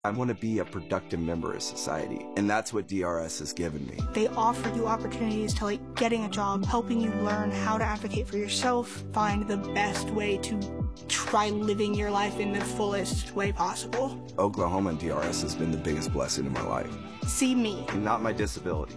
I want to be a productive member of society, and that's what DRS has given me. They offer you opportunities to getting a job, helping you learn how to advocate for yourself, find the best way to try living your life in the fullest way possible. Oklahoma and DRS has been the biggest blessing in my life. See me. And not my disability.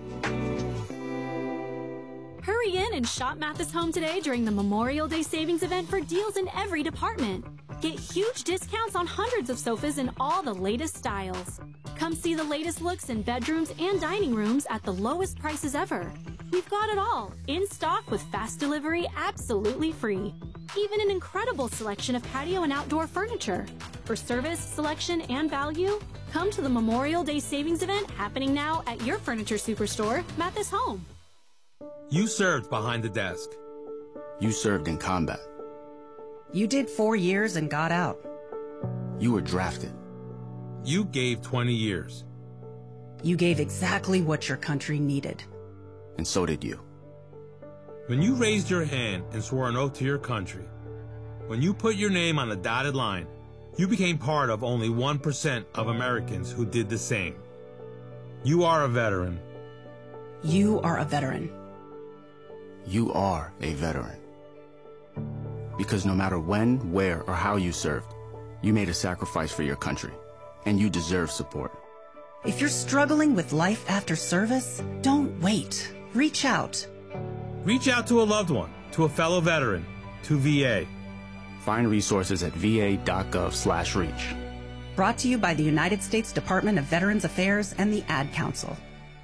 Hurry in and shop Mathis Home today during the Memorial Day savings event for deals in every department. Get huge discounts on hundreds of sofas in all the latest styles. Come see the latest looks in bedrooms and dining rooms at the lowest prices ever. We've got it all, in stock with fast delivery absolutely free. Even an incredible selection of patio and outdoor furniture. For service, selection, and value, come to the Memorial Day savings event happening now at your furniture superstore, Mathis Home. You served behind the desk. You served in combat. You did 4 years and got out. You were drafted. You gave 20 years. You gave exactly what your country needed. And so did you. When you raised your hand and swore an oath to your country, when you put your name on the dotted line, you became part of only 1% of Americans who did the same. You are a veteran. You are a veteran. You are a veteran. Because no matter when, where, or how you served, you made a sacrifice for your country, and you deserve support. If you're struggling with life after service, don't wait. Reach out. Reach out to a loved one, to a fellow veteran, to VA. Find resources at va.gov/reach. Brought to you by the United States Department of Veterans Affairs and the Ad Council.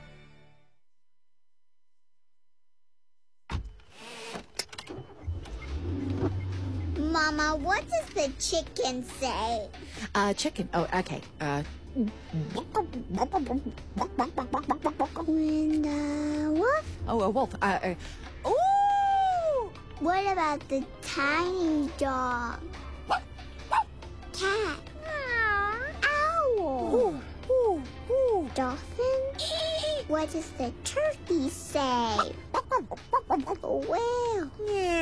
Mama, what does the chicken say? Chicken. Oh, okay. When the wolf? Oh, a wolf. Ooh! What about the tiny dog? Cat? Owl? Dolphin? What does the turkey say? Whale?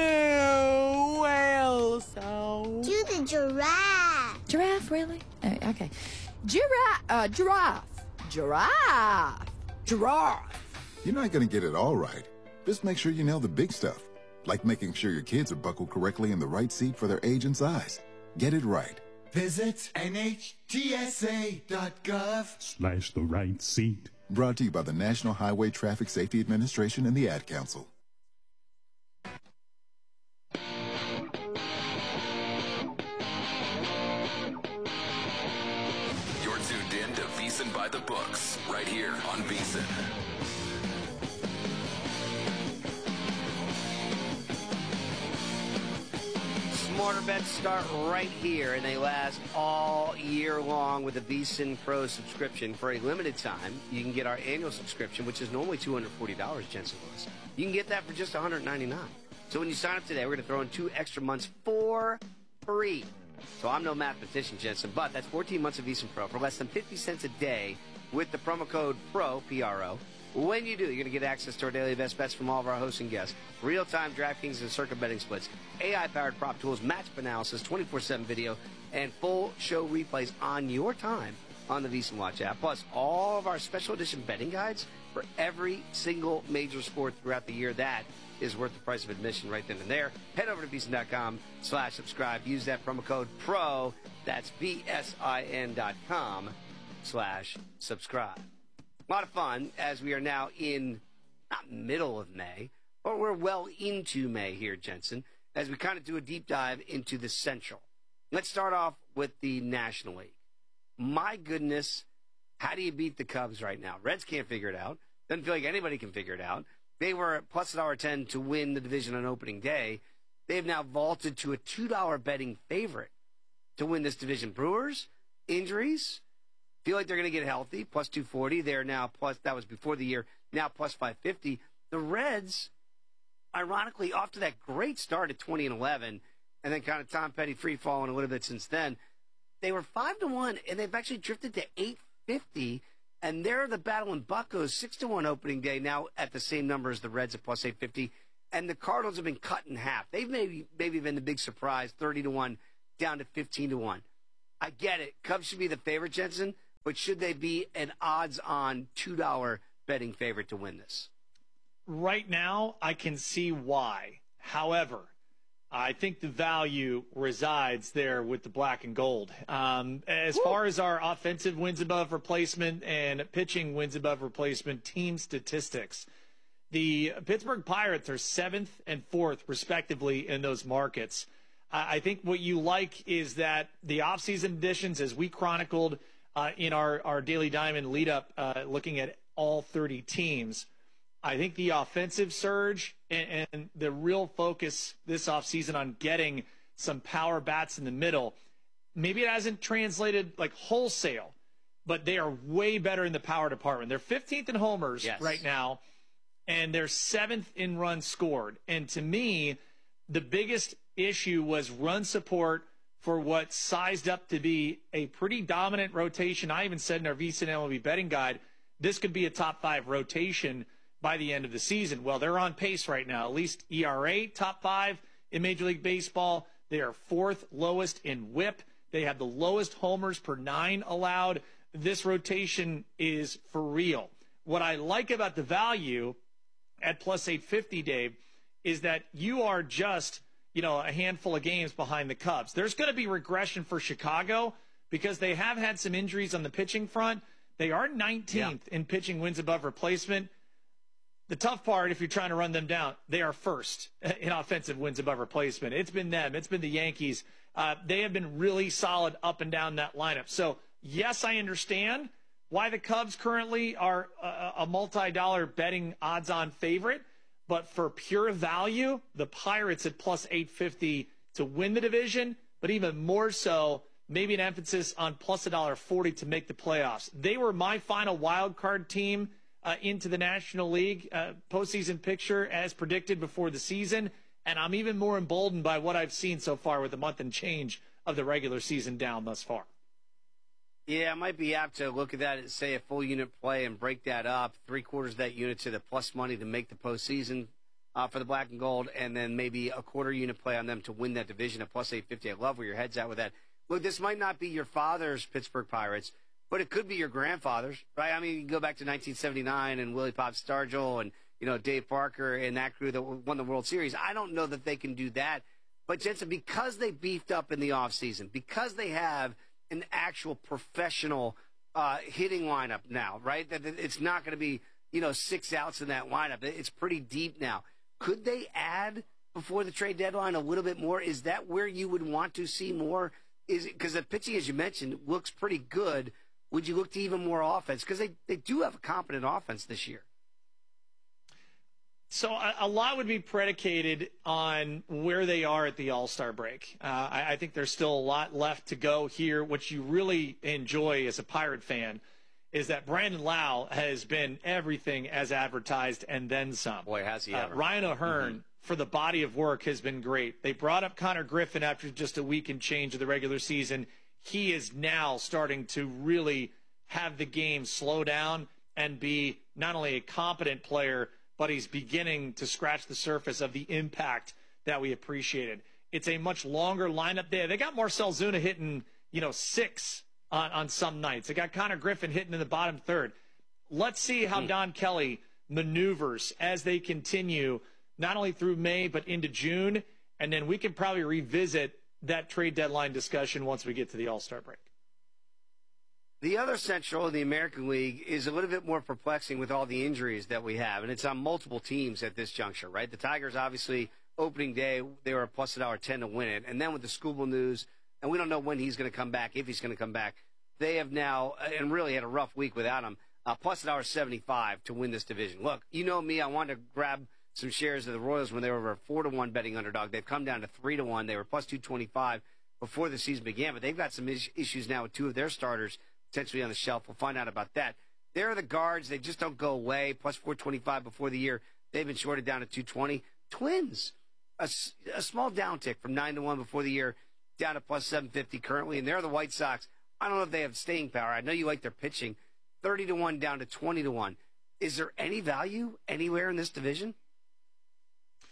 Whale sound. Do the giraffe. Giraffe, really? Okay. Giraffe. Giraffe. You're not going to get it all right. Just make sure you nail the big stuff, like making sure your kids are buckled correctly in the right seat for their age and size. Get it right. Visit NHTSA.gov/the right seat. Brought to you by the National Highway Traffic Safety Administration and the Ad Council. You're tuned in to VSiN by the Books, right here on VSiN. Smarter bets start right here, and they last all year long with the VSiN Pro subscription. For a limited time, you can get our annual subscription, which is normally $240, Jensen Lewis. You can get that for just $199. So when you sign up today, we're going to throw in 2 extra months for free. So I'm no mathematician, Jensen, but that's 14 months of VSiN Pro for less than 50 cents a day with the promo code PRO, P-R-O. When you do, you're going to get access to our daily best bets from all of our hosts and guests, real-time DraftKings and Circa betting splits, AI-powered prop tools, matchup analysis, 24/7 video, and full show replays on your time on the VSiN Watch app, plus all of our special edition betting guides for every single major sport throughout the year. That is worth the price of admission right then and there. Head over to VSiN.com/subscribe. Use that promo code PRO. That's VSIN.com/subscribe. A lot of fun as we are now in, not middle of May, but we're well into May here, Jensen, as we kind of do a deep dive into the Central. Let's start off with the National League. My goodness, how do you beat the Cubs right now? Reds can't figure it out. Doesn't feel like anybody can figure it out. They were at plus $1.10 to win the division on opening day. They've now vaulted to a $2 betting favorite to win this division. Brewers, injuries, feel like they're going to get healthy, plus 240. They're now plus, that was before the year, now plus 550. The Reds, ironically, off to that great start at 20-11, and then kind of Tom Petty free falling a little bit since then. They were 5-1, and they've actually drifted to 850, and they're the battling Buccos 6-1 opening day, now at the same number as the Reds at plus 850, and the Cardinals have been cut in half. They've maybe been the big surprise, 30-1 down to 15-1. I get it. Cubs should be the favorite, Jensen. but should they be an odds-on $2 betting favorite to win this? Right now, I can see why. However, I think the value resides there with the black and gold. As far as our offensive wins above replacement and pitching wins above replacement team statistics, the Pittsburgh Pirates are 7th and 4th, respectively, in those markets. I think what you like is that the offseason additions, as we chronicled in our Daily Diamond lead-up, looking at all 30 teams, I think the offensive surge and the real focus this offseason on getting some power bats in the middle, maybe it hasn't translated like wholesale, but they are way better in the power department. They're 15th in homers right now, and they're 7th in runs scored. And to me, the biggest issue was run support for what sized up to be a pretty dominant rotation. I even said in our VSiN MLB betting guide, this could be a top 5 rotation by the end of the season. Well, they're on pace right now, at least ERA, top 5 in Major League Baseball. They are 4th lowest in WHIP. They have the lowest homers per 9 allowed. This rotation is for real. What I like about the value at plus 850, Dave, is that you are just, a handful of games behind the Cubs. There's going to be regression for Chicago because they have had some injuries on the pitching front. They are 19th in pitching wins above replacement. The tough part, if you're trying to run them down, they are first in offensive wins above replacement. It's been them. It's been the Yankees. They have been really solid up and down that lineup. So, yes, I understand why the Cubs currently are a multi-dollar betting odds-on favorite. But for pure value, the Pirates at plus 850 to win the division, but even more so, maybe an emphasis on plus $1.40 to make the playoffs. They were my final wild card team into the National League postseason picture as predicted before the season, and I'm even more emboldened by what I've seen so far with a month and change of the regular season down thus far. Yeah, I might be apt to look at that and say a full unit play and break that up, 3/4 of that unit to the plus money to make the postseason for the black and gold, and then maybe a quarter unit play on them to win that division at plus 850. I love where your head's at with that. Look, this might not be your father's Pittsburgh Pirates, but it could be your grandfather's, right? I mean, you can go back to 1979 and Willie Pop Stargell and, Dave Parker and that crew that won the World Series. I don't know that they can do that. But, Jensen, because they beefed up in the offseason, because they have an actual professional hitting lineup now, right? That it's not going to be, 6 outs in that lineup. It's pretty deep now. Could they add before the trade deadline a little bit more? Is that where you would want to see more? Is it because the pitching, as you mentioned, looks pretty good? Would you look to even more offense? Because they do have a competent offense this year. So a lot would be predicated on where they are at the All-Star break. I think there's still a lot left to go here. What you really enjoy as a Pirate fan is that Brandon Lau has been everything as advertised and then some. Boy, has he ever. Ryan O'Hearn, for the body of work, has been great. They brought up Connor Griffin after just a week and change of the regular season. He is now starting to really have the game slow down and be not only a competent player, but he's beginning to scratch the surface of the impact that we appreciated. It's a much longer lineup there. They got Marcell Zuna hitting, 6 on some nights. They got Connor Griffin hitting in the bottom third. Let's see how Don Kelly maneuvers as they continue, not only through May, but into June. And then we can probably revisit that trade deadline discussion once we get to the All-Star break. The other Central of the American League is a little bit more perplexing with all the injuries that we have, and it's on multiple teams at this juncture, right? The Tigers, obviously, opening day, they were a plus $1.10 to win it. And then with the Skubal news, and we don't know when he's going to come back, if he's going to come back, they have now, and really had a rough week without him, plus $1.75 to win this division. Look, you know me, I wanted to grab some shares of the Royals when they were a 4-1 betting underdog. They've come down to 3-1. They were plus 225 before the season began, but they've got some issues now with 2 of their starters potentially on the shelf. We'll find out about that. There are the guards. They just don't go away. Plus 425 before the year. They've been shorted down to 220. Twins, a small downtick from 9-1 before the year down to plus 750 currently. And they're the White Sox. I don't know if they have staying power. I know you like their pitching. 30-1 down to 20-1. Is there any value anywhere in this division?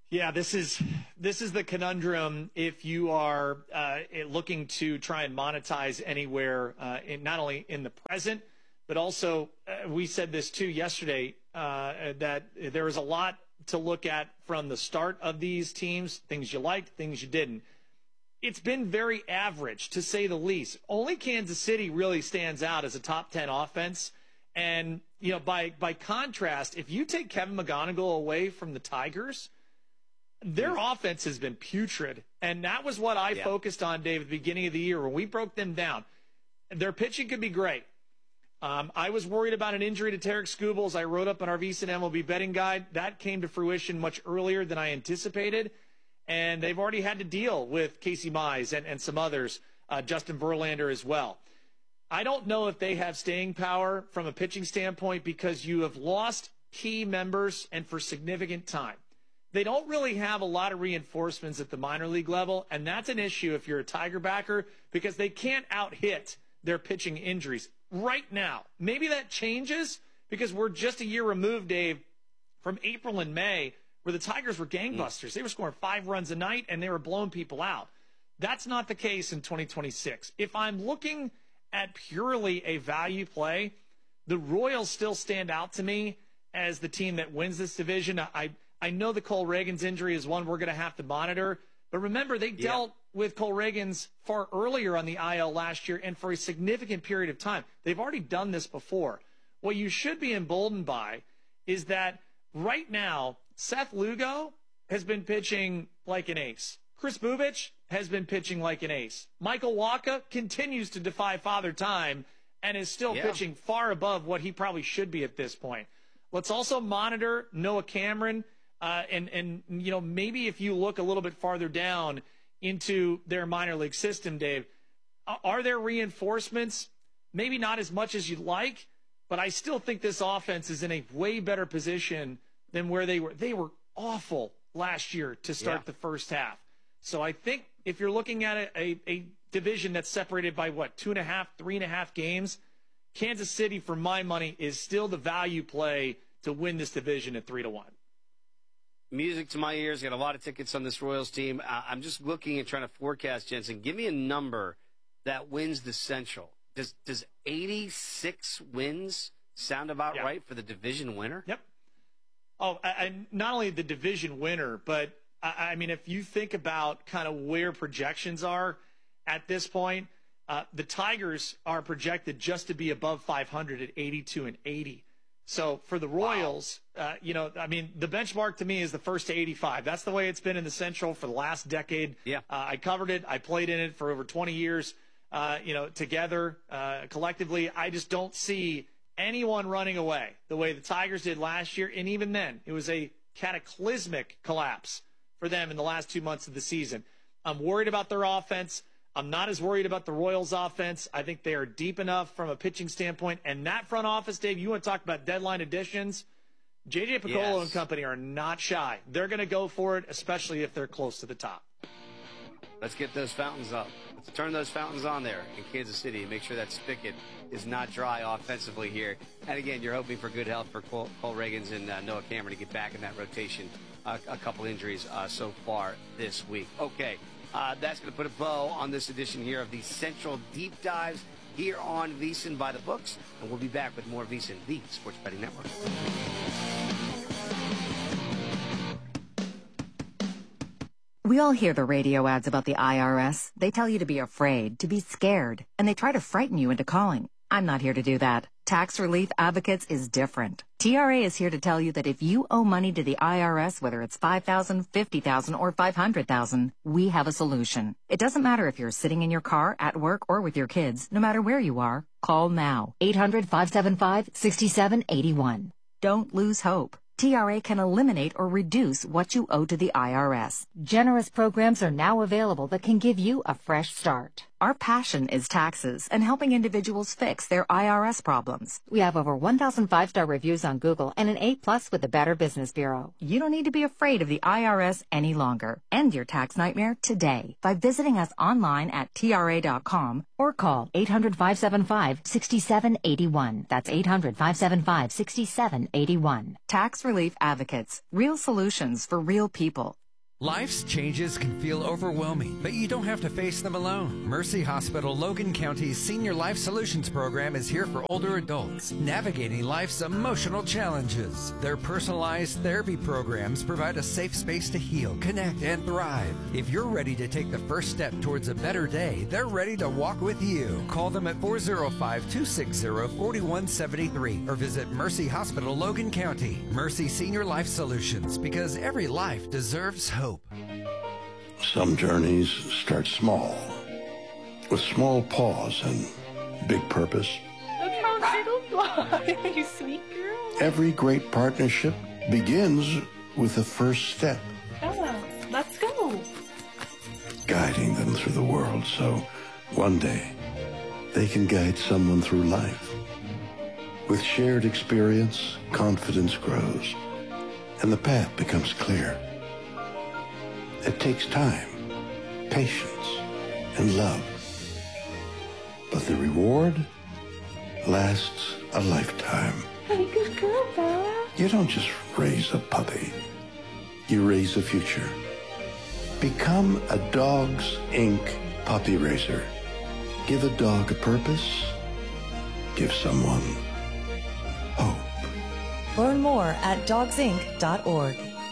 Yeah, this is the conundrum if you are looking to try and monetize anywhere, not only in the present, but also we said this too yesterday, that there is a lot to look at from the start of these teams, things you liked, things you didn't. It's been very average, to say the least. Only Kansas City really stands out as a top 10 offense. And, you know, by contrast, if you take Kevin McGonigal away from the Tigers, their offense has been putrid. And that was what I focused on, Dave, at the beginning of the year when we broke them down. Their pitching could be great. I was worried about an injury to Tarek Skubal, as I wrote up in our VSiN MLB betting guide. That came to fruition much earlier than I anticipated. And they've already had to deal with Casey Mize and some others, Justin Verlander as well. I don't know if they have staying power from a pitching standpoint because you have lost key members and for significant time. They don't really have a lot of reinforcements at the minor league level, and that's an issue if you're a Tiger backer because they can't out-hit their pitching injuries right now. Maybe that changes because we're just a year removed, Dave, from April and May where the Tigers were gangbusters. They were scoring 5 runs a night, and they were blowing people out. That's not the case in 2026. If I'm looking at purely a value play, the Royals still stand out to me as the team that wins this division. I know the Cole Reagans injury is one we're going to have to monitor, but remember they dealt with Cole Reagans far earlier on the IL last year and for a significant period of time. They've already done this before. What you should be emboldened by is that right now, Seth Lugo has been pitching like an ace. Chris Bubich has been pitching like an ace. Michael Wacha continues to defy Father Time and is still pitching far above what he probably should be at this point. Let's also monitor Noah Cameron. And you know, maybe if you look a little bit farther down into their minor league system, Dave, are there reinforcements? Maybe not as much as you'd like, but I still think this offense is in a way better position than where they were. They were awful last year to start the first half. So I think if you're looking at a division that's separated by, 2.5, 3.5 games, Kansas City, for my money, is still the value play to win this division at 3-1. Music to my ears. Got a lot of tickets on this Royals team. I'm just looking and trying to forecast, Jensen. Give me a number that wins the Central. Does 86 wins sound about right for the division winner? Yep. Oh, not only the division winner, but I mean, if you think about kind of where projections are at this point, the Tigers are projected just to be above 500 at 82-80. So for the Royals, you know, I mean, the benchmark to me is the first to 85. That's the way it's been in the Central for the last decade. Yeah. I covered it. I played in it for over 20 years, you know, together, collectively. I just don't see anyone running away the way the Tigers did last year. And even then, it was a cataclysmic collapse for them in the last 2 months of the season. I'm worried about their offense. I'm not as worried about the Royals' offense. I think they are deep enough from a pitching standpoint. And that front office, Dave, you want to talk about deadline additions? J.J. Piccolo and company are not shy. They're going to go for it, especially if they're close to the top. Let's get those fountains up. Let's turn those fountains on there in Kansas City and make sure that spigot is not dry offensively here. And again, you're hoping for good health for Cole Reagans and Noah Cameron to get back in that rotation. A couple injuries so far this week. Okay. That's going to put a bow on this edition here of the Central Deep Dives here on VSiN by the Books. And we'll be back with more VSiN, the Sports Betting Network. We all hear the radio ads about the IRS. They tell you to be afraid, to be scared, and they try to frighten you into calling. I'm not here to do that. Tax Relief Advocates is different. TRA is here to tell you that if you owe money to the IRS, whether it's $5,000, $50,000, or $500,000, we have a solution. It doesn't matter if you're sitting in your car, at work, or with your kids. No matter where you are, call now. 800-575-6781. Don't lose hope. TRA can eliminate or reduce what you owe to the IRS. Generous programs are now available that can give you a fresh start. Our passion is taxes and helping individuals fix their IRS problems. We have over 1,000 5-star reviews on Google and an A+ with the Better Business Bureau. You don't need to be afraid of the IRS any longer. End your tax nightmare today by visiting us online at TRA.com or call 800-575-6781. That's 800-575-6781. Tax Relief Advocates. Real solutions for real people. Life's changes can feel overwhelming, but you don't have to face them alone. Mercy Hospital Logan County's Senior Life Solutions Program is here for older adults navigating life's emotional challenges. Their personalized therapy programs provide a safe space to heal, connect, and thrive. If you're ready to take the first step towards a better day, they're ready to walk with you. Call them at 405-260-4173 or visit Mercy Hospital Logan County. Mercy Senior Life Solutions, because every life deserves hope. Some journeys start small, with small pause and big purpose. Look how little fly, you sweet girl. Every great partnership begins with the first step. Bella, let's go. Guiding them through the world so one day they can guide someone through life. With shared experience, confidence grows, and the path becomes clear. It takes time, patience, and love. But the reward lasts a lifetime. Hey, good girl, Bella. You don't just raise a puppy. You raise a future. Become a Dogs Inc. puppy raiser. Give a dog a purpose. Give someone hope. Learn more at dogsinc.org.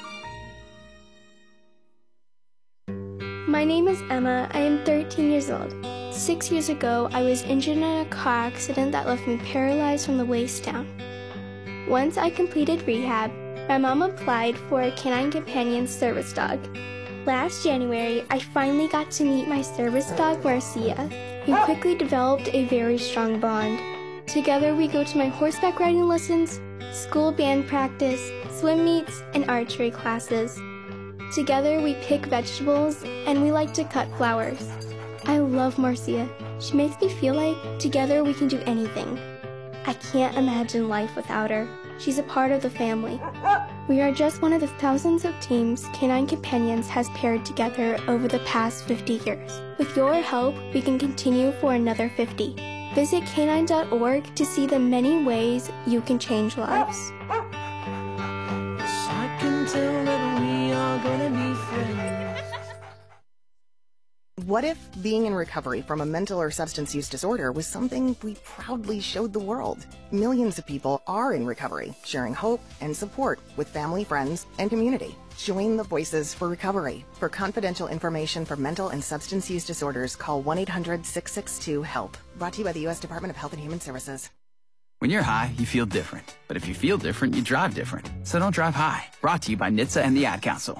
My name is Emma. I am 13 years old. 6 years ago, I was injured in a car accident that left me paralyzed from the waist down. Once I completed rehab, my mom applied for a Canine Companion service dog. Last January, I finally got to meet my service dog, Marcia. We quickly developed a very strong bond. Together, we go to my horseback riding lessons, school band practice, swim meets, and archery classes. Together, we pick vegetables, and we like to cut flowers. I love Marcia. She makes me feel like together we can do anything. I can't imagine life without her. She's a part of the family. We are just one of the thousands of teams Canine Companions has paired together over the past 50 years. With your help, we can continue for another 50. Visit canine.org to see the many ways you can change lives. I can tell that we are gonna be friends. What if being in recovery from a mental or substance use disorder was something we proudly showed the world? Millions of people are in recovery, sharing hope and support with family, friends, and community. Join the Voices for Recovery. For confidential information for mental and substance use disorders, call 1-800-662-HELP. Brought to you by the U.S. Department of Health and Human Services. When you're high, you feel different. But if you feel different, you drive different. So don't drive high. Brought to you by NHTSA and the Ad Council.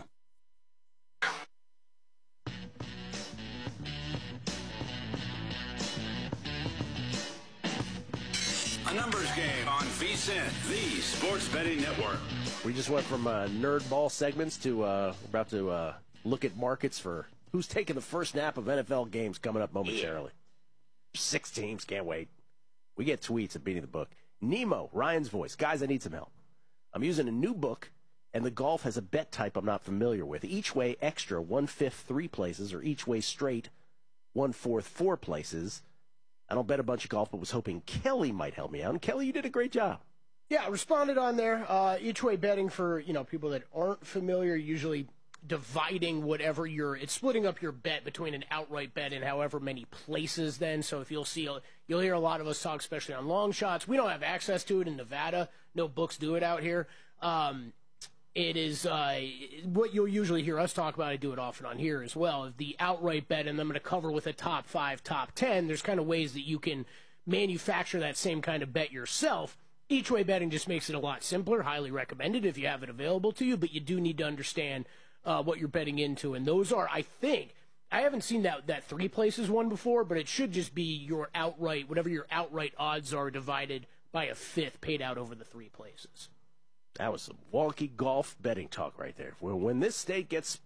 A numbers game on VSiN, the sports betting network. We just went from nerd ball segments to we're about to look at markets for who's taking the first snap of NFL games coming up momentarily. 6 teams, can't wait. We get tweets at Beating the Book. Nemo, Ryan's voice. Guys, I need some help. I'm using a new book, and the golf has a bet type I'm not familiar with. Each way extra, 1/5 3 places, or each way straight, 1/4 4 places. I don't bet a bunch of golf, but was hoping Kelly might help me out. And Kelly, you did a great job. Yeah, I responded on there. Each way betting for, people that aren't familiar, usually dividing whatever it's splitting up your bet between an outright bet and however many places then. So if you'll hear a lot of us talk, especially on long shots. We don't have access to it in Nevada. No books do it out here. It is what you'll usually hear us talk about. I do it often on here as well. The outright bet, and I'm going to cover with a top 5, top 10. There's kind of ways that you can manufacture that same kind of bet yourself. Each way betting just makes it a lot simpler. Highly recommended if you have it available to you, but you do need to understand what you're betting into. And those are, I think, I haven't seen that 3 places one before, but it should just be your outright, whatever your outright odds are, divided by 1/5 paid out over the 3 places. That was some wonky golf betting talk right there. When this state gets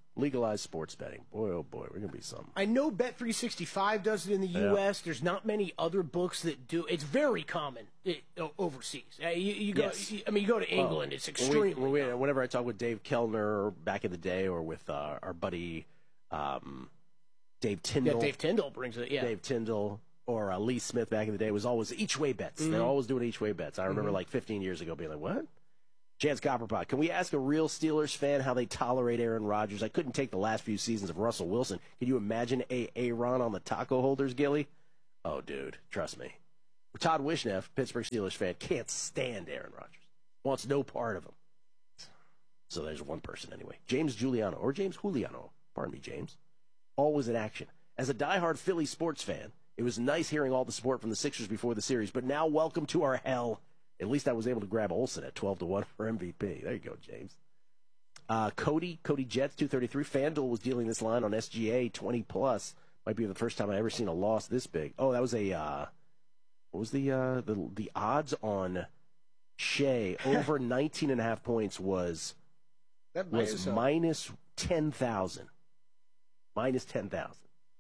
Legalize sports betting. Boy, oh boy, we're going to be something. I know Bet365 does it in the U.S. There's not many other books that do. It's very common overseas. You go. Yes. You go to England. It's extremely. Whenever I talk with Dave Kellner back in the day, or with our buddy Dave Tyndall. Yeah, Dave Tyndall brings it. Yeah, Dave Tyndall or Lee Smith back in the day, it was always each-way bets. They're always doing each-way bets. I remember like 15 years ago being like, what? Chance Copperpot, can we ask a real Steelers fan how they tolerate Aaron Rodgers? I couldn't take the last few seasons of Russell Wilson. Can you imagine Aaron on the taco holders, Gilly? Oh, dude, trust me. Todd Wishnev, Pittsburgh Steelers fan, can't stand Aaron Rodgers. Wants no part of him. So there's one person anyway. James Giuliano, or James Juliano. Pardon me, James. Always in action. As a diehard Philly sports fan, it was nice hearing all the support from the Sixers before the series, but now welcome to our hell. At least I was able to grab Olsen at 12-1 for MVP. There you go, James. Cody Jets, 233. FanDuel was dealing this line on SGA, 20+. Might be the first time I ever seen a loss this big. Oh, that was what was the odds on Shea over 19.5 points was minus 10,000. Minus 10,000.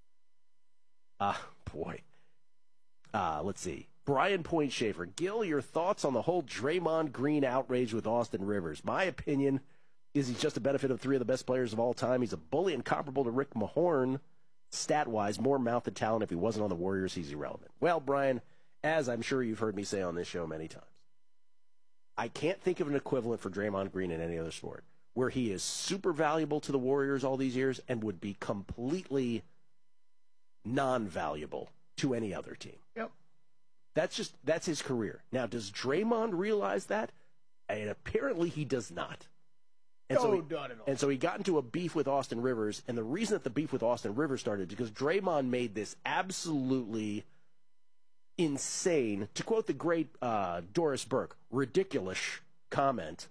Boy. Let's see. Brian Point Schaefer. Gil, your thoughts on the whole Draymond Green outrage with Austin Rivers? My opinion is he's just a benefit of three of the best players of all time. He's a bully and comparable to Rick Mahorn, stat-wise. More mouth than talent. If he wasn't on the Warriors, he's irrelevant. Well, Brian, as I'm sure you've heard me say on this show many times, I can't think of an equivalent for Draymond Green in any other sport where he is super valuable to the Warriors all these years and would be completely non-valuable to any other team. Yep. That's his career. Now, does Draymond realize that? And apparently he does not. And not at all. And so he got into a beef with Austin Rivers, and the reason that the beef with Austin Rivers started is because Draymond made this absolutely insane, to quote the great Doris Burke, ridiculous comment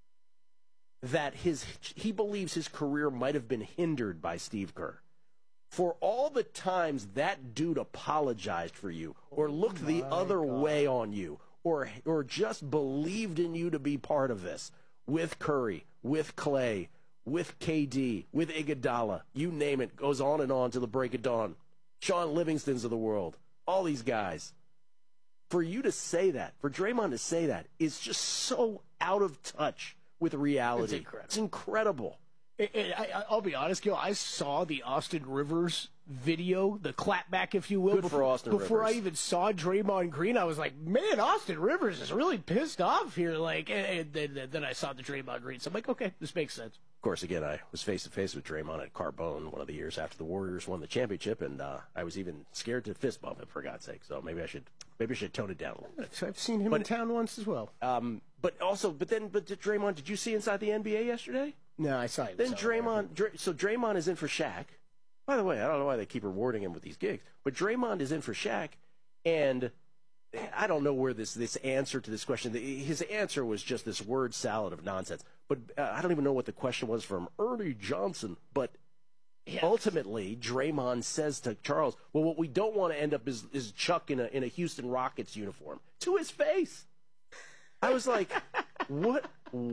that he believes his career might have been hindered by Steve Kerr. For all the times that dude apologized for you, or looked the other way on you, or just believed in you to be part of this, with Curry, with Clay, with KD, with Iguodala, you name it, goes on and on to the break of dawn. Sean Livingston's of the world, all these guys. For you to say that, for Draymond to say that, is just so out of touch with reality. It's incredible. I'll be honest, Gil, I saw the Austin Rivers video, the clapback, if you will, before I even saw Draymond Green. I was like, man, Austin Rivers is really pissed off here. Like, and then I saw the Draymond Green. So I'm like, okay, this makes sense. Of course, again, I was face-to-face with Draymond at Carbone one of the years after the Warriors won the championship, and I was even scared to fist bump him, for God's sake. So maybe I should tone it down a little bit. I've seen him in town once as well. But Draymond, did you see inside the NBA yesterday? No, I saw him. Then Draymond is in for Shaq. By the way, I don't know why they keep rewarding him with these gigs, but Draymond is in for Shaq, and I don't know where this answer to this question, his answer was just this word salad of nonsense. But I don't even know what the question was from Ernie Johnson. But ultimately, Draymond says to Charles, well, what we don't want to end up is Chuck in a Houston Rockets uniform. To his face. I was like, what?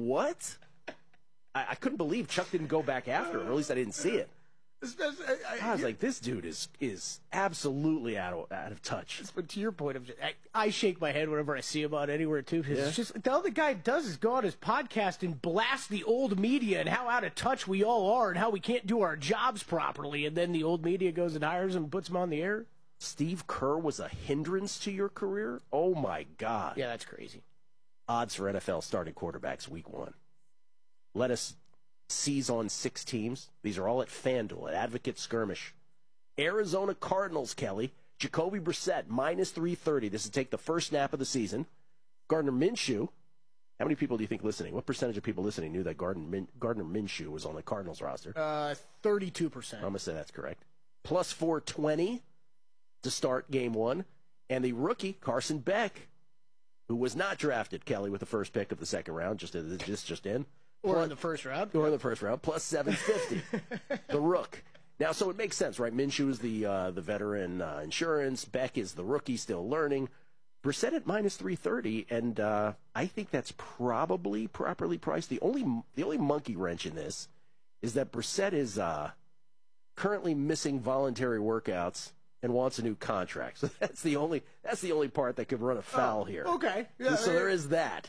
I couldn't believe Chuck didn't go back after him, or at least I didn't see it. I was like, this dude is absolutely out of touch. But to your point, I shake my head whenever I see him on anywhere, too. It's just, the other guy does is go on his podcast and blast the old media and how out of touch we all are and how we can't do our jobs properly. And then the old media goes and hires him and puts him on the air. Steve Kerr was a hindrance to your career? Oh, my God. Yeah, that's crazy. Odds for NFL starting quarterbacks week 1. Let us seize on 6 teams. These are all at FanDuel, at Advocate Skirmish. Arizona Cardinals, Kelly. Jacoby Brissett, minus 330. This is take the first snap of the season. Gardner Minshew. How many people do you think listening? What percentage of people listening knew that Gardner Minshew was on the Cardinals roster? 32%. I'm going to say that's correct. Plus 420 to start game 1. And the rookie, Carson Beck, who was not drafted, Kelly, with the first pick of the second round, just in. Or in the first round. Or in the first round, plus 750. The rook. Now, so it makes sense, right? Minshew is the veteran insurance. Beck is the rookie still learning. Brissett at minus 330, and I think that's probably properly priced. The only monkey wrench in this is that Brissett is currently missing voluntary workouts and wants a new contract. So that's the only part that could run afoul here. Okay. Yeah, so there is that.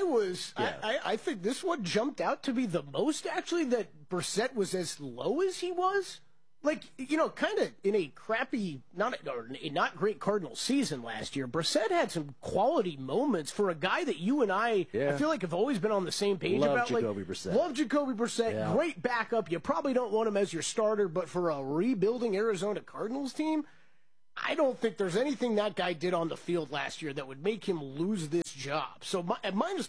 I think this one jumped out to be the most, actually, that Brissett was as low as he was. Like, kind of in a crappy, not great Cardinals season last year, Brissett had some quality moments for a guy that you and I feel like have always been on the same page about. Jacoby Brissett. Love Jacoby Brissett. Great backup. You probably don't want him as your starter, but for a rebuilding Arizona Cardinals team, I don't think there's anything that guy did on the field last year that would make him lose this job. So at minus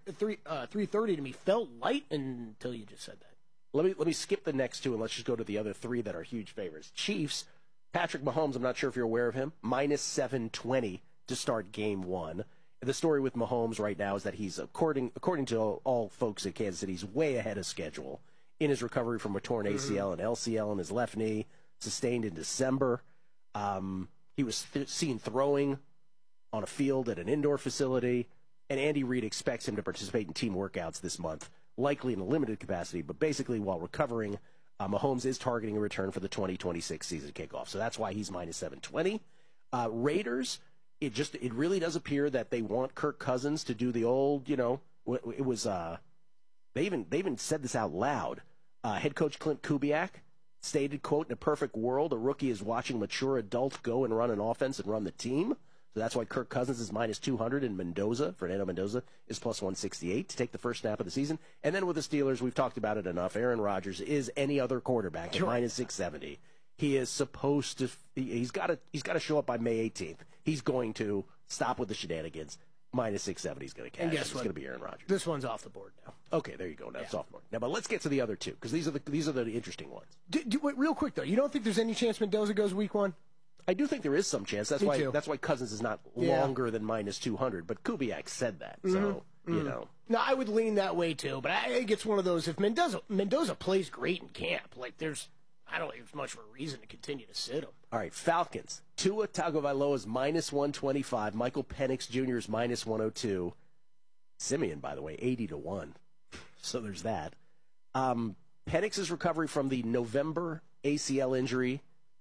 330 to me felt light until you just said that. Let me skip the next two and let's just go to the other three that are huge favorites. Chiefs, Patrick Mahomes, I'm not sure if you're aware of him, minus 720 to start game one. The story with Mahomes right now is that he's, according to all folks at Kansas City, he's way ahead of schedule in his recovery from a torn ACL and LCL in his left knee, sustained in December. He was seen throwing on a field at an indoor facility, and Andy Reid expects him to participate in team workouts this month, likely in a limited capacity, but basically while recovering, Mahomes is targeting a return for the 2026 season kickoff. So that's why he's minus 720. Raiders, it really does appear that they want Kirk Cousins to do the old, it was, they even said this out loud. Head coach Clint Kubiak stated, quote, in a perfect world, a rookie is watching mature adults go and run an offense and run the team. So that's why Kirk Cousins is minus 200 and Fernando Mendoza is plus 168 to take the first snap of the season. And then with the Steelers, we've talked about it enough. Aaron Rodgers is any other quarterback at minus 670. He is supposed to, he's got to show up by May 18th. He's going to stop with the shenanigans. Minus 670 is going to cash. And guess It's what? going to be Aaron Rodgers. This one's off the board now. Okay, there you go. Now it's off the board. Now, but let's get to the other two because these are the interesting ones. Wait, real quick though, you don't think there's any chance Mendoza goes week one? I do think there is some chance. That's why Cousins is not longer than minus 200. But Kubiak said that, so you know. No, I would lean that way too. But I think it's one of those. If Mendoza plays great in camp, I don't think there's much of a reason to continue to sit him. All right, Falcons. Tua Tagovailoa is minus 125. Michael Penix Jr. is minus 102. Simeon, by the way, 80-1. So there's that. Penix's recovery from the November ACL injury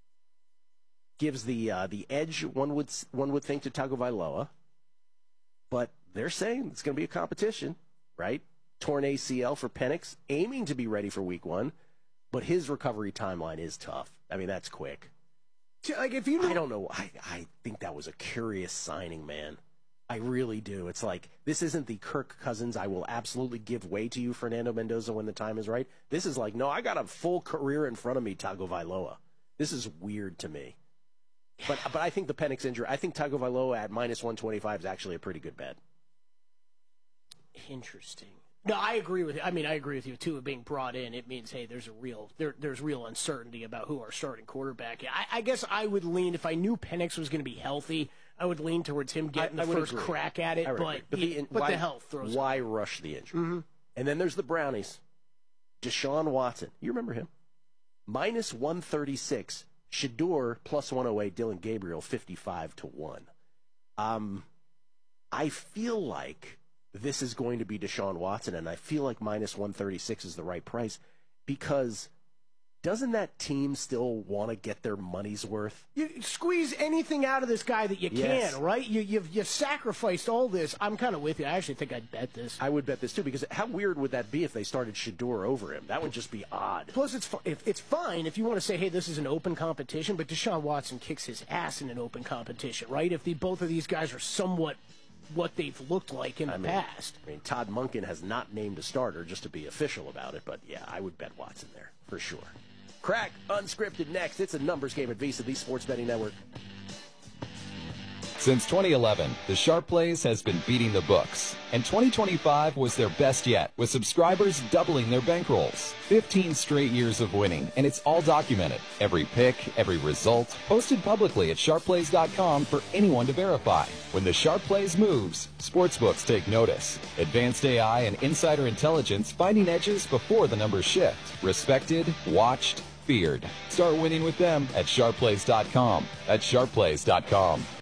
gives the edge, one would think, to Tagovailoa. But they're saying it's going to be a competition, right? Torn ACL for Penix, aiming to be ready for week one, but his recovery timeline is tough. I mean, that's quick. I don't know. I think that was a curious signing, man. I really do. It's like, this isn't the Kirk Cousins, I will absolutely give way to you, Fernando Mendoza, when the time is right. This is like, no, I got a full career in front of me, Tagovailoa. This is weird to me. But I think the Penix injury, I think Tagovailoa at minus 125 is actually a pretty good bet. Interesting. No, I agree with you. I mean, I agree with you too. Being brought in, it means there's real uncertainty about who our starting quarterback is. I guess I would lean, if I knew Penix was going to be healthy, I would lean towards him getting the first crack at it. But the health throws. Why rush the injury? Mm-hmm. And then there's the Brownies. Deshaun Watson, you remember him? Minus 136. Shador plus 108. Dylan Gabriel 55-1. I feel like this is going to be Deshaun Watson, and I feel like minus 136 is the right price because doesn't that team still want to get their money's worth? You squeeze anything out of this guy that you can, right? You've sacrificed all this. I'm kind of with you. I actually think I'd bet this. I would bet this too because how weird would that be if they started Shador over him? That would just be odd. Plus, it's fine if you want to say, hey, this is an open competition, but Deshaun Watson kicks his ass in an open competition, right? If both of these guys are somewhat what they've looked like in the past. I mean, Todd Monken has not named a starter just to be official about it, but yeah, I would bet Watson there for sure. Crack Unscripted next. It's a numbers game at VSiN, the Sports Betting Network. Since 2011, the Sharp Plays has been beating the books, and 2025 was their best yet, with subscribers doubling their bankrolls. 15 straight years of winning, and it's all documented. Every pick, every result, posted publicly at sharpplays.com for anyone to verify. When the Sharp Plays moves, sportsbooks take notice. Advanced AI and insider intelligence finding edges before the numbers shift. Respected, watched, feared. Start winning with them at sharpplays.com. That's sharpplays.com.